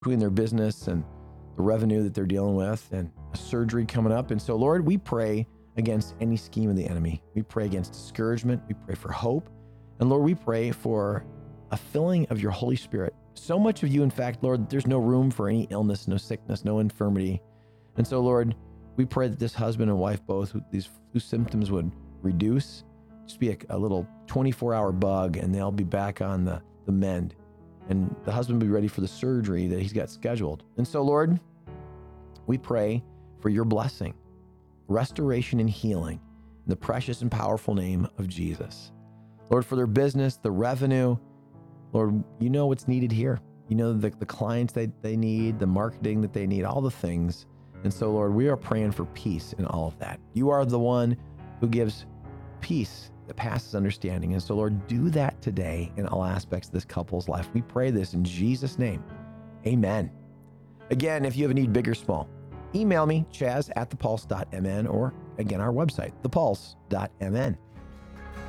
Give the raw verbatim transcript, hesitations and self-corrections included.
between their business and the revenue that they're dealing with and a surgery coming up. And so, Lord, we pray against any scheme of the enemy. We pray against discouragement. We pray for hope. And Lord, we pray for a filling of your Holy Spirit. So much of you, in fact, Lord, there's no room for any illness, no sickness, no infirmity. And so, Lord, we pray that this husband and wife both, these flu symptoms would reduce, just be a, a little twenty-four hour bug, and they'll be back on the, the mend. And the husband will be ready for the surgery that he's got scheduled. And so, Lord, we pray for your blessing, restoration and healing in the precious and powerful name of Jesus. Lord, for their business, the revenue, Lord, you know what's needed here. You know the, the clients that they need, the marketing that they need, all the things. And so, Lord, we are praying for peace in all of that. You are the one who gives peace that passes understanding. And so, Lord, do that today in all aspects of this couple's life. We pray this in Jesus' name. Amen. Again, if you have a need, big or small, email me, chaz at the pulse dot m n, or again, our website, the pulse dot m n.